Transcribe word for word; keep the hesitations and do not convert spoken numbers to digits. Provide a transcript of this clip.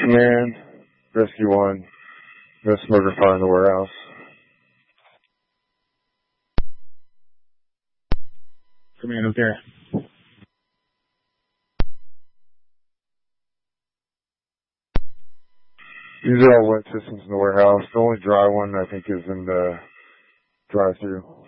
Command, Rescue one, no smoker fire in the warehouse. Command, okay. These are all wet systems in the warehouse. The only dry one, I think, is in the drive-thru.